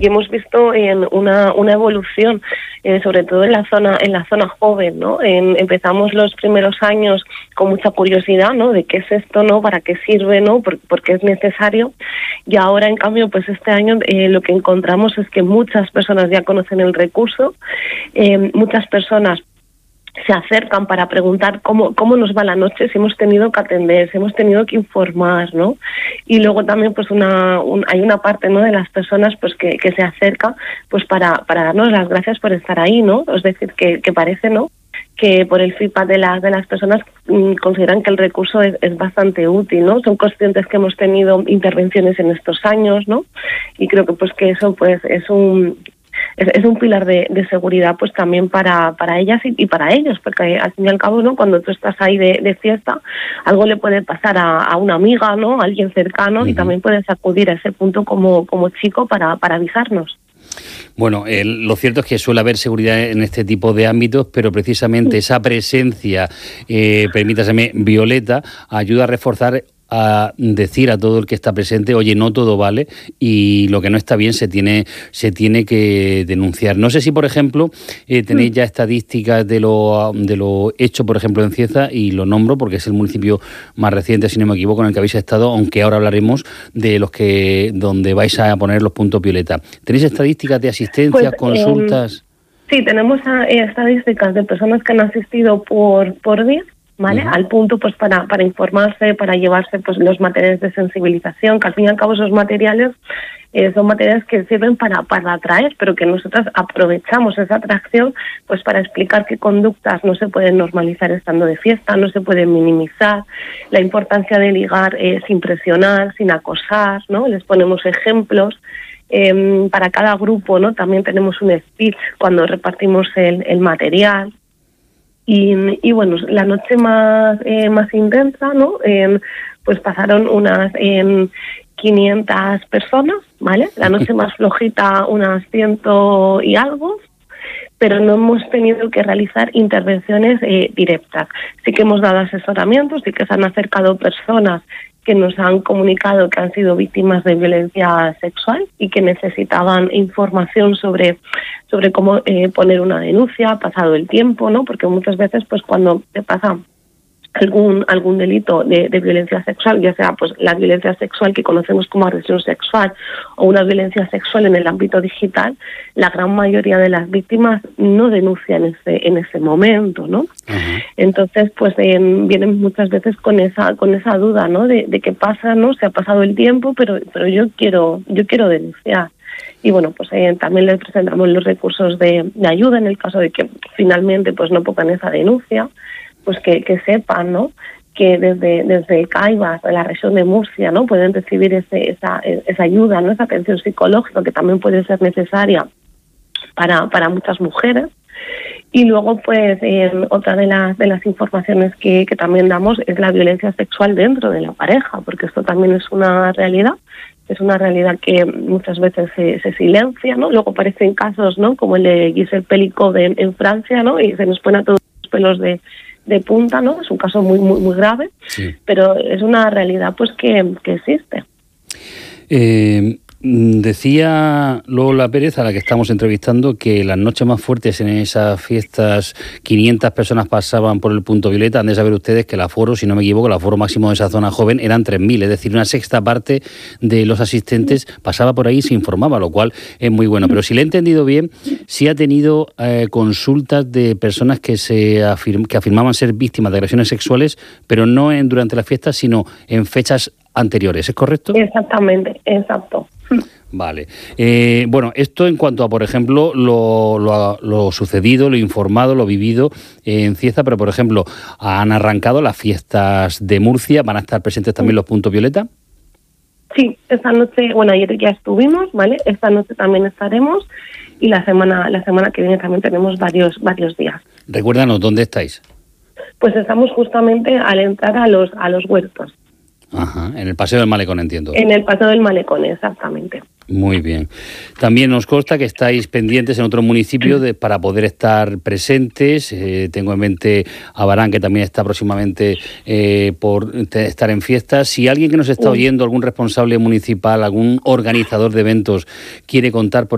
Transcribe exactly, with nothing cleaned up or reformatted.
y hemos visto en una, una evolución, eh, sobre todo en la zona en la zona joven, ¿no? En, empezamos los primeros años con mucha curiosidad, ¿no? De qué es esto, ¿no? Para qué sirve, ¿no? Por, porque es necesario. Y ahora, en cambio, pues este año eh, lo que encontramos es que muchas personas ya conocen el recurso, eh, muchas personas se acercan para preguntar cómo cómo nos va la noche, si hemos tenido que atender, si hemos tenido que informar, ¿no? Y luego también pues una un, hay una parte, ¿no?, de las personas pues que, que se acerca pues para para darnos las gracias por estar ahí, ¿no? Es decir, que, que parece, ¿no?, que por el feedback de las de las personas mmm, consideran que el recurso es, es bastante útil, ¿no? Son conscientes que hemos tenido intervenciones en estos años, ¿no? Y creo que pues que eso pues es un Es, es un pilar de, de seguridad pues también para, para ellas y, y para ellos, porque al fin y al cabo, ¿no?, cuando tú estás ahí de, de fiesta, algo le puede pasar a, a una amiga, ¿no?, a alguien cercano, uh-huh. y también puedes acudir a ese punto como, como chico para, para avisarnos. Bueno, eh, lo cierto es que suele haber seguridad en este tipo de ámbitos, pero precisamente esa presencia, eh, permítaseme, Violeta, ayuda a reforzar, a decir a todo el que está presente, oye, no todo vale y lo que no está bien se tiene se tiene que denunciar. No sé si, por ejemplo, eh, tenéis ya estadísticas de lo de lo hecho, por ejemplo, en Cieza, y lo nombro porque es el municipio más reciente, si no me equivoco, en el que habéis estado, aunque ahora hablaremos de los que donde vais a poner los puntos violeta. ¿Tenéis estadísticas de asistencias, pues, consultas? Eh, sí, tenemos eh, estadísticas de personas que han asistido por por día, ¿vale? Uh-huh. Al punto pues para para informarse, para llevarse pues los materiales de sensibilización, que al fin y al cabo esos materiales eh, son materiales que sirven para para atraer, pero que nosotros aprovechamos esa atracción pues para explicar qué conductas no se pueden normalizar estando de fiesta, no se pueden minimizar, la importancia de ligar eh, sin presionar, sin acosar, ¿no? Les ponemos ejemplos. Eh, para cada grupo, ¿no?, también tenemos un speech cuando repartimos el, el material. Y, y bueno, la noche más eh, más intensa, ¿no? Eh, pues pasaron unas eh, quinientas personas, ¿vale? La noche más flojita unas ciento y algo, pero no hemos tenido que realizar intervenciones eh, directas. Sí que hemos dado asesoramientos, sí que se han acercado personas que nos han comunicado que han sido víctimas de violencia sexual y que necesitaban información sobre sobre cómo eh, poner una denuncia, pasado el tiempo, ¿no? Porque muchas veces, pues cuando te pasa algún algún delito de, de violencia sexual, ya sea pues la violencia sexual que conocemos como agresión sexual o una violencia sexual en el ámbito digital, la gran mayoría de las víctimas no denuncian ese en ese momento, ¿no? Uh-huh. Entonces, pues eh, vienen muchas veces con esa con esa duda, ¿no? De, de qué pasa, ¿no? Se ha pasado el tiempo, pero pero yo quiero yo quiero denunciar. Y bueno, pues eh, también les presentamos los recursos de, de ayuda en el caso de que finalmente pues no pongan esa denuncia. Pues que, que sepan, ¿no?, que desde desde Caibas, de la región de Murcia, ¿no?, pueden recibir ese, esa esa ayuda, ¿no?, esa atención psicológica que también puede ser necesaria para para muchas mujeres. Y luego, pues, eh, otra de las de las informaciones que, que también damos es la violencia sexual dentro de la pareja, porque esto también es una realidad, es una realidad que muchas veces se, se silencia, ¿no? Luego aparecen casos, ¿no?, como el de Giselle Pelicot en, en Francia, ¿no?, y se nos pone a todos los pelos de de punta, ¿no? Es un caso muy muy muy grave, sí, pero es una realidad pues que, que existe. Eh, decía Lola Pérez, a la que estamos entrevistando, que las noches más fuertes en esas fiestas, quinientas personas pasaban por el punto violeta. Han de saber ustedes que el aforo, si no me equivoco, el aforo máximo de esa zona joven eran tres mil, es decir, una sexta parte de los asistentes pasaba por ahí y se informaba, lo cual es muy bueno. Pero si le he entendido bien, sí ha tenido eh, consultas de personas que se afirm- que afirmaban ser víctimas de agresiones sexuales, pero no en durante las fiestas, sino en fechas anteriores, ¿es correcto? Exactamente, exacto. Vale. Eh, bueno, esto en cuanto a, por ejemplo, lo, lo, lo sucedido, lo informado, lo vivido en Cieza, pero, por ejemplo, ¿han arrancado las fiestas de Murcia? ¿Van a estar presentes también los puntos violeta? Sí, esta noche, bueno, ayer ya estuvimos, ¿vale? Esta noche también estaremos y la semana la semana que viene también tenemos varios varios días. Recuérdanos, ¿dónde estáis? Pues estamos justamente al entrar a los a los huertos. Ajá, en el Paseo del Malecón, entiendo. En el Paseo del Malecón, exactamente. Muy bien. También nos consta que estáis pendientes en otro municipio de, para poder estar presentes. Eh, tengo en mente a Barán, que también está próximamente eh, por estar en fiestas. Si alguien que nos está oyendo, algún responsable municipal, algún organizador de eventos, quiere contar, por